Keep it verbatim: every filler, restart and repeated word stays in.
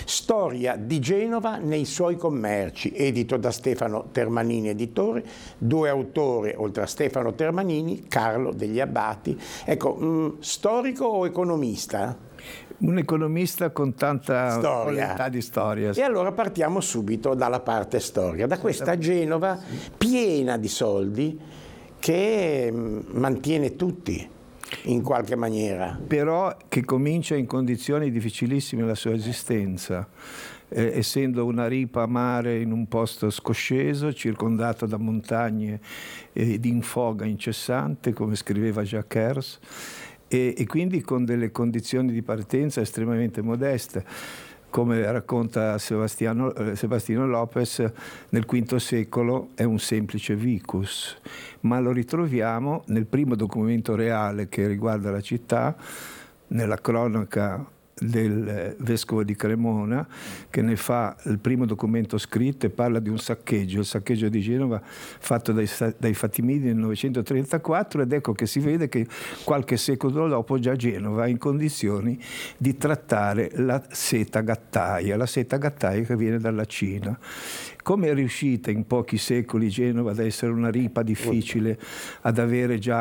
Storia di Genova nei suoi commerci, edito da Stefano Termanini editore, due autori oltre a Stefano Termanini, Carlo degli Abbati. Ecco, mh, storico o economista? Un economista con tanta Storia. qualità di storia. E allora partiamo subito dalla parte storica, da questa Genova piena di soldi che mh, mantiene tutti in qualche maniera. Però che comincia in condizioni difficilissime la sua esistenza, eh, essendo una ripa a mare in un posto scosceso, circondato da montagne eh, di infoga incessante, come scriveva Jacques Hers, e, e quindi con delle condizioni di partenza estremamente modeste. Come racconta Sebastiano, eh, Sebastiano Lopez, nel quinto secolo è un semplice vicus, ma lo ritroviamo nel primo documento reale che riguarda la città, nella cronaca del vescovo di Cremona, che ne fa il primo documento scritto e parla di un saccheggio, il saccheggio di Genova fatto dai, dai Fatimidi nel novecentotrentaquattro, ed ecco che si vede che qualche secolo dopo già Genova è in condizioni di trattare la seta gattaia, la seta gattaia che viene dalla Cina. Come è riuscita in pochi secoli Genova ad essere una ripa difficile, ad avere già